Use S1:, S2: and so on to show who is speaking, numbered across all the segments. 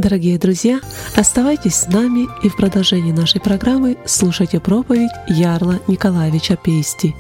S1: Дорогие друзья, оставайтесь с нами и в продолжении нашей программы слушайте проповедь Ярла Николаевича Пейсти.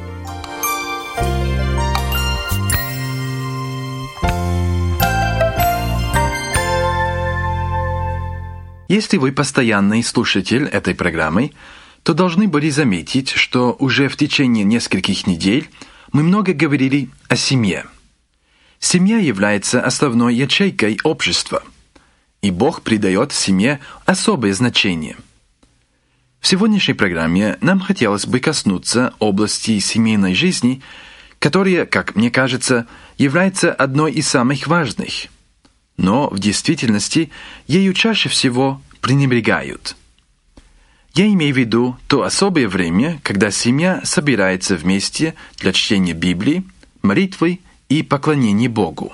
S2: Если вы постоянный слушатель этой программы, то должны были заметить, что уже в течение нескольких недель мы много говорили о семье. Семья является основной ячейкой общества, и Бог придает семье особое значение. В сегодняшней программе нам хотелось бы коснуться области семейной жизни, которая, как мне кажется, является одной из самых важных. Но в действительности ею чаще всего пренебрегают. Я имею в виду то особое время, когда семья собирается вместе для чтения Библии, молитвы и поклонения Богу.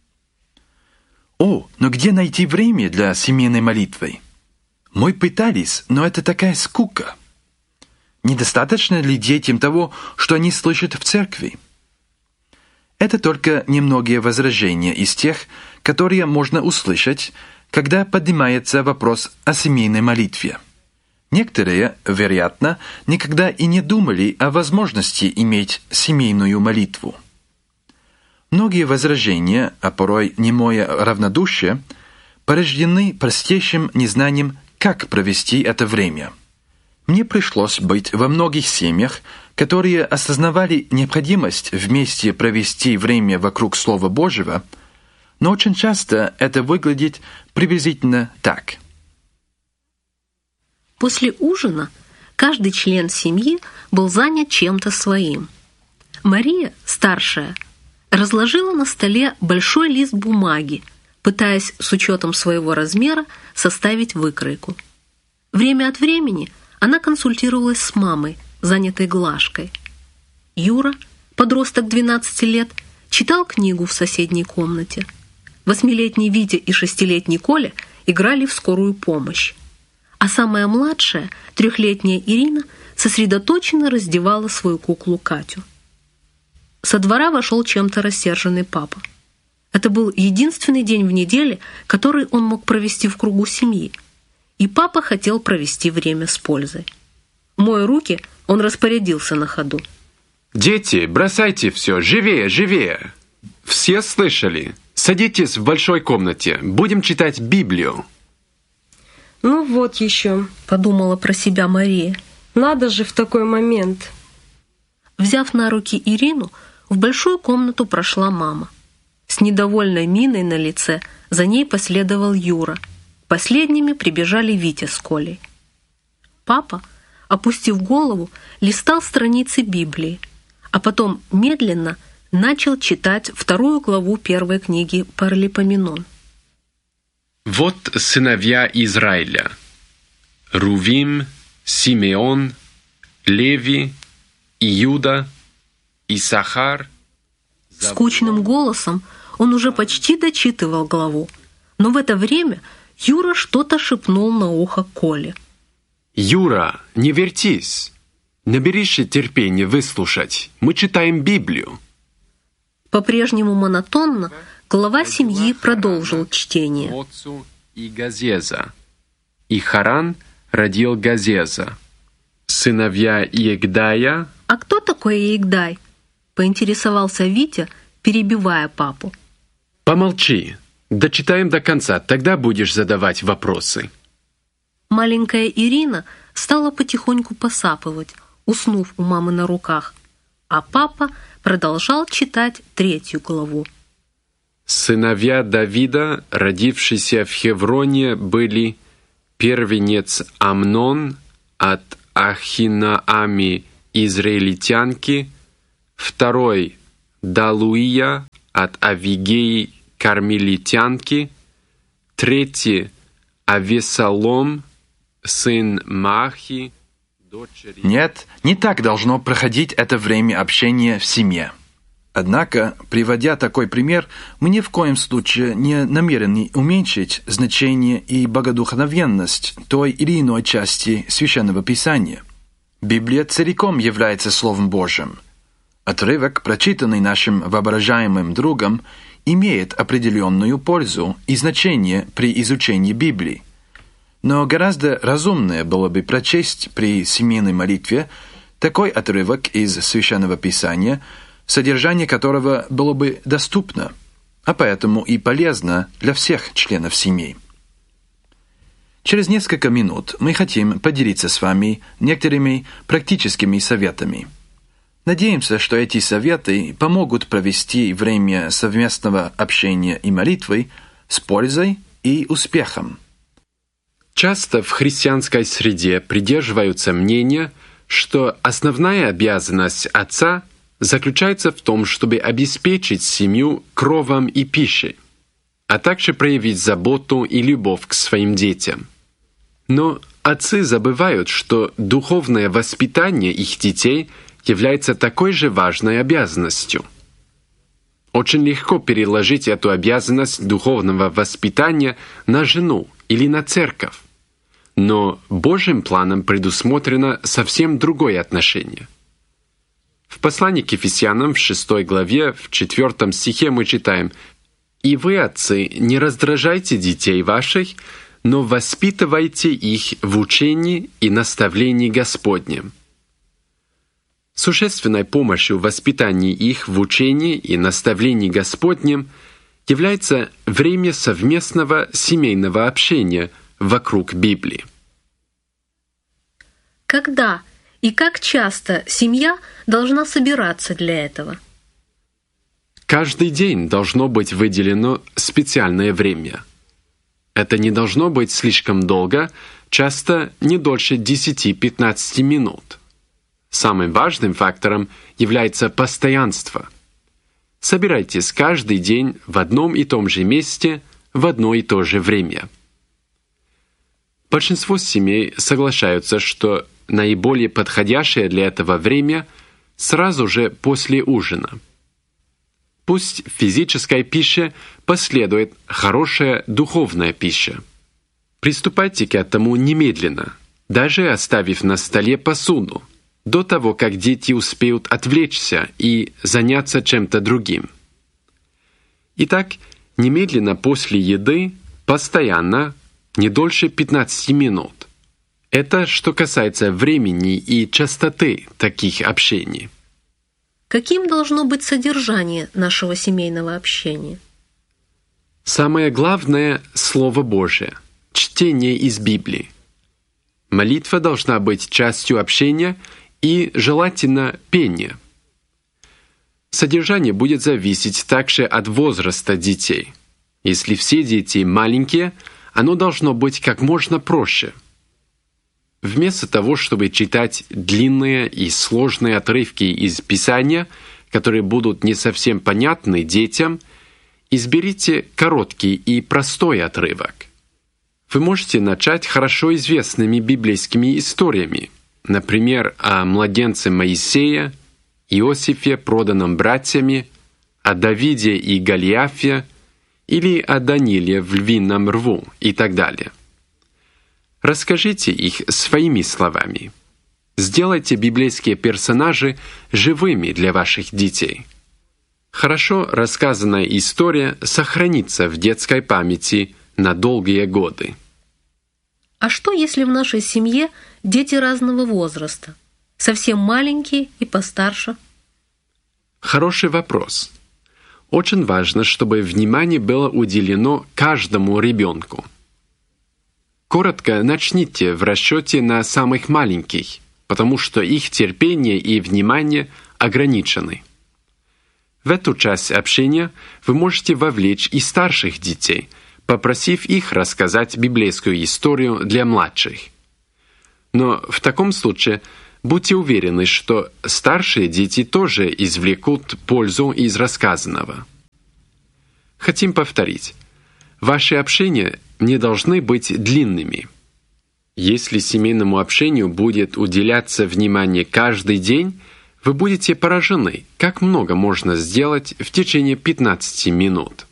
S2: Но где найти время для семейной молитвы? Мы пытались, но это такая скука. Недостаточно ли детям того, что они слышат в церкви? Это только немногие возражения из тех, которые можно услышать, когда поднимается вопрос о семейной молитве. Некоторые, вероятно, никогда и не думали о возможности иметь семейную молитву. Многие возражения, а порой немое равнодушие, порождены простейшим незнанием, как провести это время. Мне пришлось быть во многих семьях, которые осознавали необходимость вместе провести время вокруг Слова Божьего, но очень часто это выглядит приблизительно так.
S3: После ужина каждый член семьи был занят чем-то своим. Мария, старшая, разложила на столе большой лист бумаги, пытаясь с учетом своего размера составить выкройку. Время от времени она консультировалась с мамой, занятой глажкой. Юра, подросток 12 лет, читал книгу в соседней комнате. 8-летний Витя и 6-летний Коля играли в скорую помощь. А самая младшая, 3-летняя Ирина, сосредоточенно раздевала свою куклу Катю. Со двора вошел чем-то рассерженный папа. Это был единственный день в неделе, который он мог провести в кругу семьи. И папа хотел провести время с пользой. Моя руки, он распорядился на ходу.
S4: «Дети, бросайте все, живее, живее! Все слышали? Садитесь в большой комнате, будем читать Библию».
S5: «Ну вот еще», — подумала про себя Мария, — «надо же в такой момент».
S3: Взяв на руки Ирину, в большую комнату прошла мама. С недовольной миной на лице за ней последовал Юра. Последними прибежали Витя с Колей. Папа, опустив голову, листал страницы Библии, а потом медленно начал читать 2 главу 1 книги Паралипоменон.
S4: «Вот сыновья Израиля: Рувим, Симеон, Леви, Иуда, Исахар».
S3: Скучным голосом он уже почти дочитывал главу, но в это время Юра что-то шепнул на ухо Коле.
S4: «Юра, не вертись! Наберись терпения выслушать. Мы читаем Библию».
S3: По-прежнему монотонно глава семьи продолжил чтение.
S4: И Газеза. И Харан родил Газеза. Сыновья Иегдая.
S3: «А кто такой Иегдай?» — поинтересовался Витя, перебивая папу.
S4: «Помолчи. Дочитаем до конца, тогда будешь задавать вопросы».
S3: Маленькая Ирина стала потихоньку посапывать, уснув у мамы на руках, а папа продолжал читать 3 главу.
S4: Сыновья Давида, родившиеся в Хевроне, были первенец Амнон от Ахинаами израильтянки, второй Далуия от Авигеи кармелитянки, третий Авесалом, сын Махи, дочери...
S2: Нет, не так должно проходить это время общения в семье. Однако, приводя такой пример, мы ни в коем случае не намерены уменьшить значение и богодухновенность той или иной части Священного Писания. Библия целиком является Словом Божьим. Отрывок, прочитанный нашим воображаемым другом, имеет определенную пользу и значение при изучении Библии. Но гораздо разумнее было бы прочесть при семейной молитве такой отрывок из Священного Писания, содержание которого было бы доступно, а поэтому и полезно для всех членов семьи. Через несколько минут мы хотим поделиться с вами некоторыми практическими советами. Надеемся, что эти советы помогут провести время совместного общения и молитвы с пользой и успехом.
S4: Часто в христианской среде придерживаются мнения, что основная обязанность отца заключается в том, чтобы обеспечить семью кровом и пищей, а также проявить заботу и любовь к своим детям. Но отцы забывают, что духовное воспитание их детей является такой же важной обязанностью. Очень легко переложить эту обязанность духовного воспитания на жену или на церковь. Но Божьим планом предусмотрено совсем другое отношение. В послании к Ефесянам в 6 главе, в 4 стихе мы читаем: «И вы, отцы, не раздражайте детей ваших, но воспитывайте их в учении и наставлении Господнем». Существенной помощью в воспитании их в учении и наставлении Господнем является время совместного семейного общения вокруг Библии.
S3: Когда и как часто семья должна собираться для этого?
S4: Каждый день должно быть выделено специальное время. Это не должно быть слишком долго, часто не дольше 10-15 минут. Самым важным фактором является постоянство. Собирайтесь каждый день в одном и том же месте в одно и то же время. Большинство семей соглашаются, что наиболее подходящее для этого время сразу же после ужина. Пусть в физической пище последует хорошая духовная пища. Приступайте к этому немедленно, даже оставив на столе посуду, до того, как дети успеют отвлечься и заняться чем-то другим. Итак, немедленно после еды, постоянно, не дольше 15 минут. Это что касается времени и частоты таких общений.
S3: Каким должно быть содержание нашего семейного общения?
S4: Самое главное – Слово Божие, чтение из Библии. Молитва должна быть частью общения и, желательно, пение. Содержание будет зависеть также от возраста детей. Если все дети маленькие, оно должно быть как можно проще. Вместо того, чтобы читать длинные и сложные отрывки из Писания, которые будут не совсем понятны детям, изберите короткий и простой отрывок. Вы можете начать хорошо известными библейскими историями, например, о младенце Моисея, Иосифе, проданном братьями, о Давиде и Голиафе или о Данииле в львином рву и так далее. Расскажите их своими словами. Сделайте библейские персонажи живыми для ваших детей. Хорошо рассказанная история сохранится в детской памяти на долгие годы.
S3: А что, если в нашей семье дети разного возраста? Совсем маленькие и постарше?
S4: Хороший вопрос. Очень важно, чтобы внимание было уделено каждому ребенку. Коротко начните в расчете на самых маленьких, потому что их терпение и внимание ограничены. В эту часть общения вы можете вовлечь и старших детей, попросив их рассказать библейскую историю для младших. Но в таком случае будьте уверены, что старшие дети тоже извлекут пользу из рассказанного. Хотим повторить. Ваши общения не должны быть длинными. Если семейному общению будет уделяться внимание каждый день, вы будете поражены, как много можно сделать в течение 15 минут.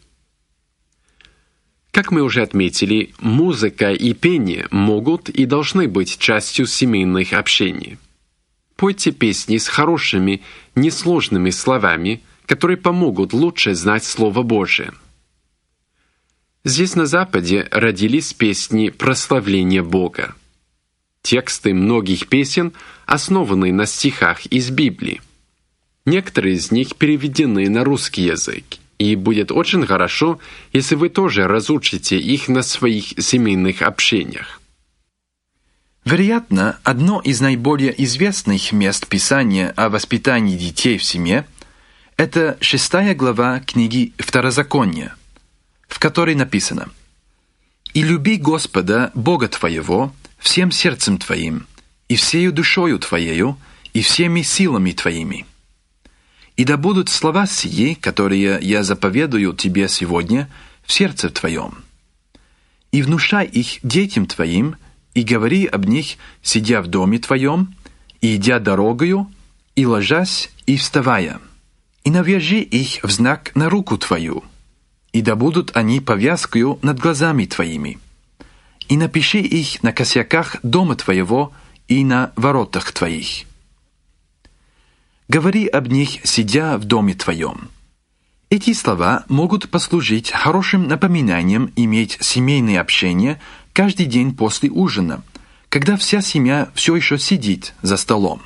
S4: Как мы уже отметили, музыка и пение могут и должны быть частью семейных общений. Пойте песни с хорошими, несложными словами которые помогут лучше знать Слово Божие. Здесь на Западе родились песни прославления Бога. Тексты многих песен основаны на стихах из Библии. Некоторые из них переведены на русский язык, и будет очень хорошо, если вы тоже разучите их на своих семейных общениях.
S2: Вероятно, одно из наиболее известных мест Писания о воспитании детей в семье – это 6 глава книги Второзакония, в которой написано: «И люби Господа, Бога твоего, всем сердцем твоим, и всею душою твоею, и всеми силами твоими. И да будут слова сии, которые я заповедую тебе сегодня, в сердце твоем. И внушай их детям твоим, и говори об них, сидя в доме твоем, и идя дорогою, и ложась, и вставая. И навяжи их в знак на руку твою, и да будут они повязкою над глазами твоими. И напиши их на косяках дома твоего и на воротах твоих. Говори об них, сидя в доме твоем». Эти слова могут послужить хорошим напоминанием иметь семейное общение каждый день после ужина, когда вся семья все еще сидит за столом.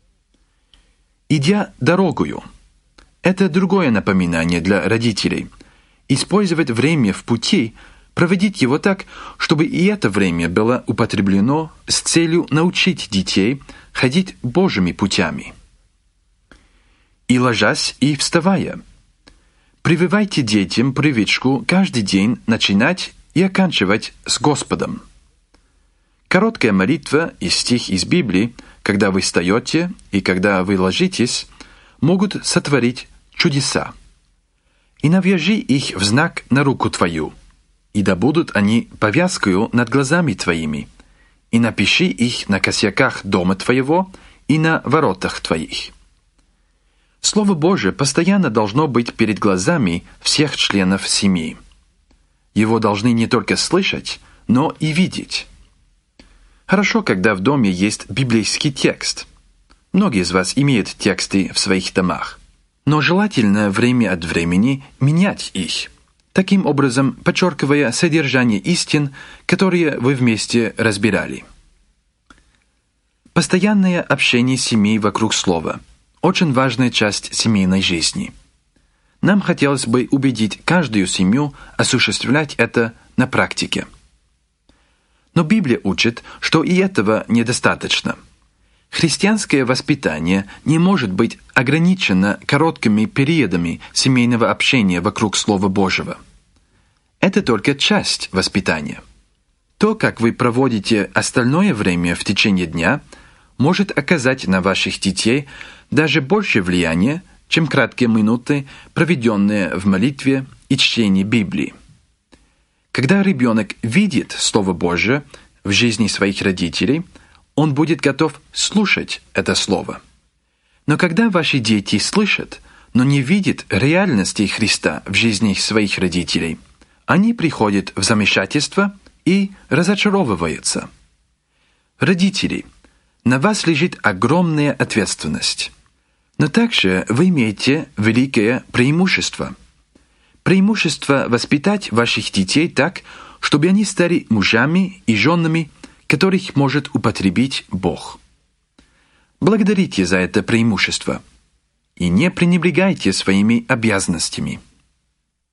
S2: «Идя дорогою» — это другое напоминание для родителей. Использовать время в пути, проводить его так, чтобы и это время было употреблено с целью научить детей ходить Божьими путями. «И ложась, и вставая». Прививайте детям привычку каждый день начинать и оканчивать с Господом. Короткая молитва и стих из Библии, когда вы встаете и когда вы ложитесь, могут сотворить чудеса. «И навяжи их в знак на руку твою, и да будут они повязкою над глазами твоими, и напиши их на косяках дома твоего и на воротах твоих». Слово Божие постоянно должно быть перед глазами всех членов семьи. Его должны не только слышать, но и видеть. Хорошо, когда в доме есть библейский текст. Многие из вас имеют тексты в своих домах. Но желательно время от времени менять их, таким образом подчеркивая содержание истин, которые вы вместе разбирали. Постоянное общение семьи вокруг слова – очень важная часть семейной жизни. Нам хотелось бы убедить каждую семью осуществлять это на практике. Но Библия учит, что и этого недостаточно. Христианское воспитание не может быть ограничено короткими периодами семейного общения вокруг Слова Божьего. Это только часть воспитания. То, как вы проводите остальное время в течение дня, может оказать на ваших детей даже больше влияния, чем краткие минуты, проведенные в молитве и чтении Библии. Когда ребенок видит Слово Божие в жизни своих родителей, он будет готов слушать это Слово. Но когда ваши дети слышат, но не видят реальности Христа в жизни своих родителей, они приходят в замешательство и разочаровываются. Родители, на вас лежит огромная ответственность. Но также вы имеете великое преимущество. Преимущество воспитать ваших детей так, чтобы они стали мужьями и женами, которых может употребить Бог. Благодарите за это преимущество и не пренебрегайте своими обязанностями.